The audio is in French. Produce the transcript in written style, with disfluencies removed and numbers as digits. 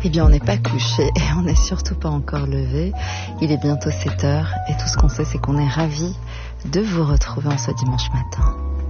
Eh bien, on n'est pas couché et on n'est surtout pas encore levé. Il est bientôt 7 heures et tout ce qu'on sait, c'est qu'on est ravis de vous retrouver en ce dimanche matin.